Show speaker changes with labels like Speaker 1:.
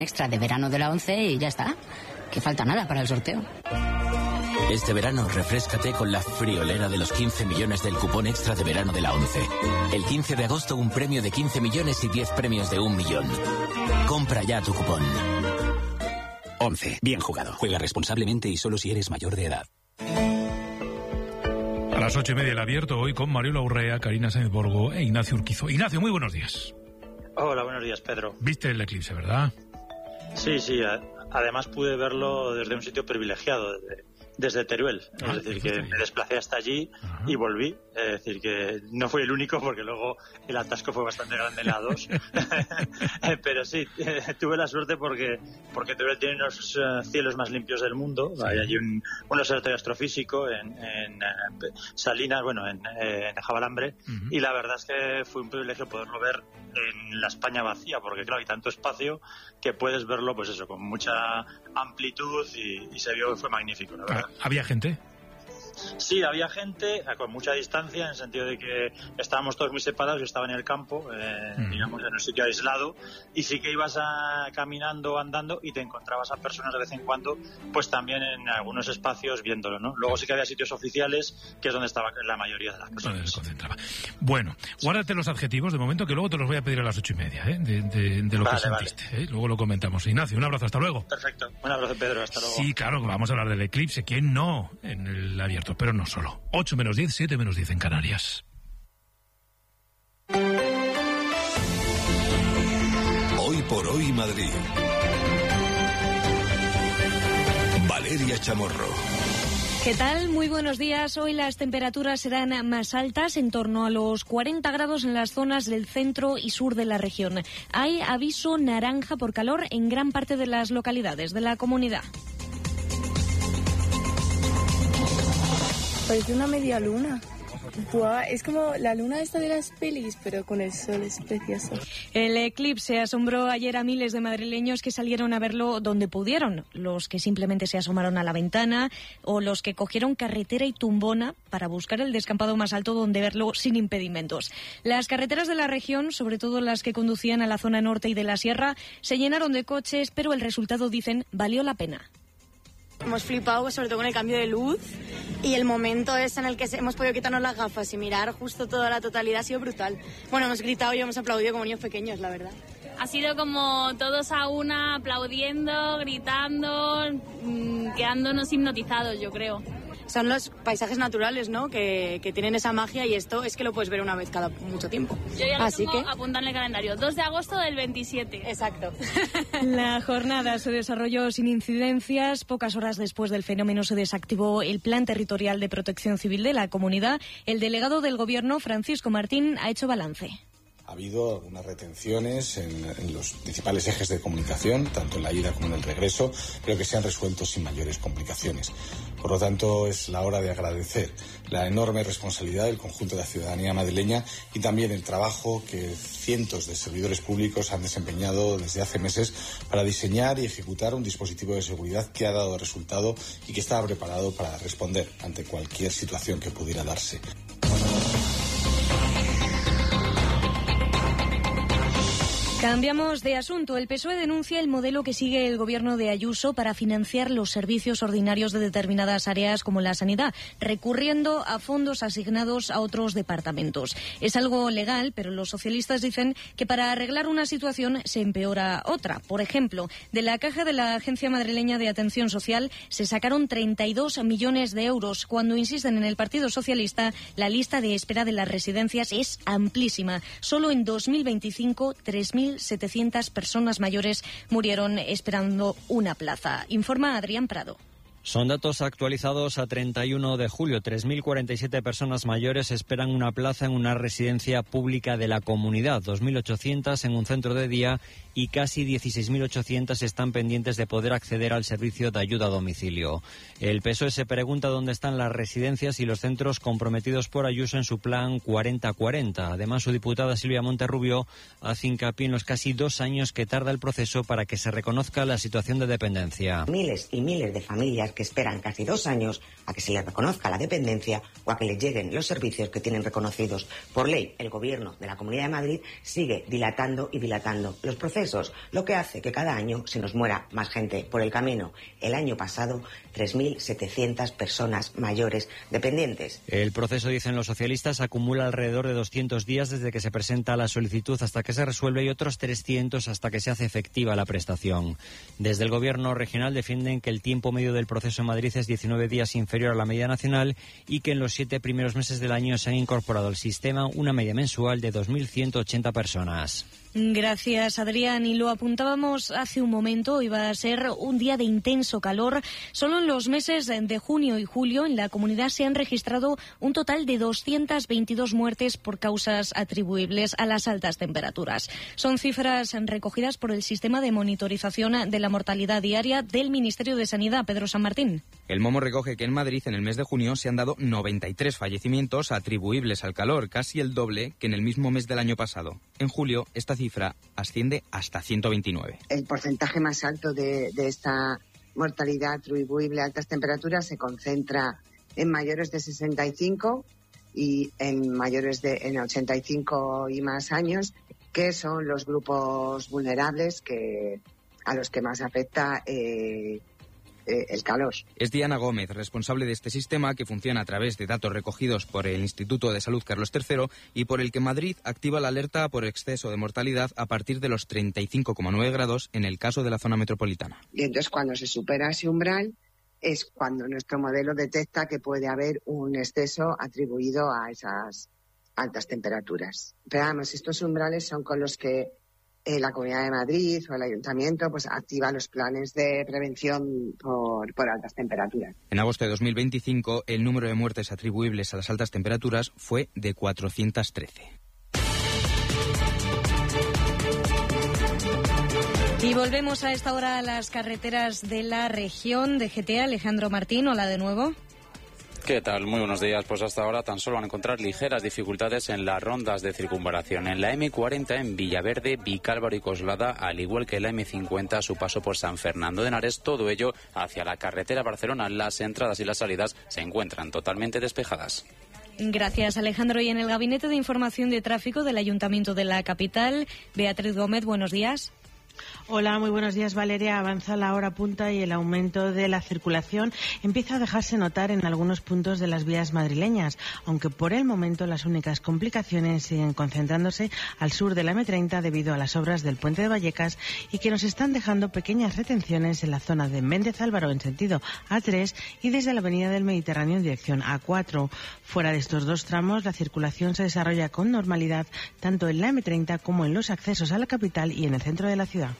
Speaker 1: extra de verano de la 11 y ya está. Que falta nada para el sorteo.
Speaker 2: Este verano refréscate con la friolera de los 15 millones del cupón extra de verano de la 11. El 15 de agosto un premio de 15 millones y 10 premios de 1 millón. Compra ya tu cupón.
Speaker 3: 11. Bien jugado. Juega responsablemente y solo si eres mayor de edad.
Speaker 4: A las 8:30 el Abierto, hoy con Mariola Urrea, Karina Sáenz Borgo e Ignacio Urquizo. Ignacio, muy buenos días.
Speaker 5: Hola, buenos días, Pedro.
Speaker 4: ¿Viste el eclipse, verdad?
Speaker 5: Sí, además pude verlo desde un sitio privilegiado, desde Teruel. Es decir, que me desplacé hasta allí y volví. Es decir, que no fui el único porque luego el atasco fue bastante grande en la 2. Pero sí, tuve la suerte porque Teruel tiene unos cielos más limpios del mundo. Hay allí un observatorio astrofísico en Salinas, en Jabalambre. Y la verdad es que fue un privilegio poderlo ver en la España vacía, porque claro, hay tanto espacio que puedes verlo, pues eso, con mucha amplitud y se vio que fue magnífico, la verdad.
Speaker 4: ¿Había gente?
Speaker 5: Sí, había gente con mucha distancia, en el sentido de que estábamos todos muy separados. Yo estaba en el campo, digamos, en un sitio aislado, y sí que ibas caminando, andando, y te encontrabas a personas de vez en cuando, pues también en algunos espacios viéndolo, ¿no? Luego sí que había sitios oficiales, que es donde estaba la mayoría de las personas.
Speaker 4: Donde se concentraba. Bueno, guárdate los adjetivos de momento, que luego te los voy a pedir a las 8:30, de lo que sentiste. Vale. Luego lo comentamos. Ignacio, un abrazo, hasta luego.
Speaker 5: Perfecto, un abrazo, Pedro, hasta luego.
Speaker 4: Sí, claro, vamos a hablar del eclipse, ¿quién no? En el Abierto, pero no solo. 8:10, 7:10 en Canarias.
Speaker 6: Hoy por hoy Madrid. Valeria Chamorro.
Speaker 7: ¿Qué tal? Muy buenos días. Hoy las temperaturas serán más altas, en torno a los 40 grados en las zonas del centro y sur de la región. Hay aviso naranja por calor en gran parte de las localidades de la comunidad.
Speaker 8: Parece una media luna. Buah, es como la luna esta de las pelis, pero con el sol, es precioso.
Speaker 7: El eclipse asombró ayer a miles de madrileños que salieron a verlo donde pudieron. Los que simplemente se asomaron a la ventana o los que cogieron carretera y tumbona para buscar el descampado más alto donde verlo sin impedimentos. Las carreteras de la región, sobre todo las que conducían a la zona norte y de la sierra, se llenaron de coches, pero el resultado, dicen, valió la pena.
Speaker 9: Hemos flipado, sobre todo con el cambio de luz, y el momento es en el que hemos podido quitarnos las gafas y mirar justo toda la totalidad ha sido brutal. Bueno, hemos gritado y hemos aplaudido como niños pequeños, la verdad.
Speaker 10: Ha sido como todos a una, aplaudiendo, gritando, quedándonos hipnotizados, yo creo.
Speaker 9: Son los paisajes naturales, ¿no?, que tienen esa magia, y esto es que lo puedes ver una vez cada mucho tiempo.
Speaker 10: Yo ya lo tengo apuntado en el calendario, 2 de agosto del 27.
Speaker 9: Exacto.
Speaker 7: La jornada se desarrolló sin incidencias. Pocas horas después del fenómeno se desactivó el Plan Territorial de Protección Civil de la comunidad. El delegado del Gobierno, Francisco Martín, ha hecho balance.
Speaker 11: Ha habido algunas retenciones en los principales ejes de comunicación, tanto en la ida como en el regreso, pero que se han resuelto sin mayores complicaciones. Por lo tanto, es la hora de agradecer la enorme responsabilidad del conjunto de la ciudadanía madrileña y también el trabajo que cientos de servidores públicos han desempeñado desde hace meses para diseñar y ejecutar un dispositivo de seguridad que ha dado resultado y que estaba preparado para responder ante cualquier situación que pudiera darse.
Speaker 7: Cambiamos de asunto. El PSOE denuncia el modelo que sigue el gobierno de Ayuso para financiar los servicios ordinarios de determinadas áreas como la sanidad, recurriendo a fondos asignados a otros departamentos. Es algo legal, pero los socialistas dicen que para arreglar una situación se empeora otra. Por ejemplo, de la caja de la Agencia Madrileña de Atención Social se sacaron 32 millones de euros. Cuando insisten en el Partido Socialista, la lista de espera de las residencias es amplísima. Solo en 2025, 3.700 personas mayores murieron esperando una plaza. Informa Adrián Prado.
Speaker 12: Son datos actualizados a 31 de julio. 3.047 personas mayores esperan una plaza en una residencia pública de la comunidad, 2.800 en un centro de día y casi 16.800 están pendientes de poder acceder al servicio de ayuda a domicilio. El PSOE se pregunta dónde están las residencias y los centros comprometidos por Ayuso en su plan 40-40. Además, su diputada Silvia Monterrubio hace hincapié en los casi 2 años que tarda el proceso para que se reconozca la situación de dependencia.
Speaker 13: Miles y miles de familias pensionistas que esperan casi 2 años a que se les reconozca la dependencia o a que les lleguen los servicios que tienen reconocidos. Por ley, el Gobierno de la Comunidad de Madrid sigue dilatando y dilatando los procesos, lo que hace que cada año se nos muera más gente por el camino. El año pasado, 3.700 personas mayores dependientes.
Speaker 12: El proceso, dicen los socialistas, acumula alrededor de 200 días desde que se presenta la solicitud hasta que se resuelve y otros 300 hasta que se hace efectiva la prestación. Desde el Gobierno regional defienden que el tiempo medio del proceso en Madrid es 19 días inferior a la media nacional y que en los 7 primeros meses del año se han incorporado al sistema una media mensual de 2.180 personas.
Speaker 7: Gracias, Adrián. Y lo apuntábamos hace un momento, iba a ser un día de intenso calor. Solo en los meses de junio y julio en la comunidad se han registrado un total de 222 muertes por causas atribuibles a las altas temperaturas. Son cifras recogidas por el sistema de monitorización de la mortalidad diaria del Ministerio de Sanidad. Pedro San Martín.
Speaker 14: El Momo recoge que en Madrid en el mes de junio se han dado 93 fallecimientos atribuibles al calor, casi el doble que en el mismo mes del año pasado. En julio, esta cifra asciende hasta 129.
Speaker 15: El porcentaje más alto de esta mortalidad atribuible a altas temperaturas se concentra en mayores de 65 y en mayores de 85 y más años, que son los grupos vulnerables a los que más afecta el calor.
Speaker 14: Es Diana Gómez, responsable de este sistema que funciona a través de datos recogidos por el Instituto de Salud Carlos III y por el que Madrid activa la alerta por exceso de mortalidad a partir de los 35,9 grados en el caso de la zona metropolitana.
Speaker 15: Y entonces cuando se supera ese umbral es cuando nuestro modelo detecta que puede haber un exceso atribuido a esas altas temperaturas. Pero vamos, estos umbrales son con los que la Comunidad de Madrid o el Ayuntamiento pues activa los planes de prevención por altas temperaturas.
Speaker 14: En agosto de 2025, el número de muertes atribuibles a las altas temperaturas fue de 413.
Speaker 7: Y volvemos a esta hora a las carreteras de la región de GTA. Alejandro Martín, hola de nuevo.
Speaker 16: ¿Qué tal? Muy buenos días. Pues hasta ahora tan solo van a encontrar ligeras dificultades en las rondas de circunvalación. En la M40 en Villaverde, Vicálvaro y Coslada, al igual que la M50 a su paso por San Fernando de Henares, todo ello hacia la carretera Barcelona. Las entradas y las salidas se encuentran totalmente despejadas.
Speaker 7: Gracias, Alejandro. Y en el Gabinete de Información de Tráfico del Ayuntamiento de la capital, Beatriz Gómez, buenos días.
Speaker 17: Hola, muy buenos días, Valeria. Avanza la hora punta y el aumento de la circulación empieza a dejarse notar en algunos puntos de las vías madrileñas, aunque por el momento las únicas complicaciones siguen concentrándose al sur de la M30 debido a las obras del Puente de Vallecas y que nos están dejando pequeñas retenciones en la zona de Méndez Álvaro en sentido A3 y desde la Avenida del Mediterráneo en dirección A4. Fuera de estos dos tramos, la circulación se desarrolla con normalidad tanto en la M30 como en los accesos a la capital y en el centro de la ciudad.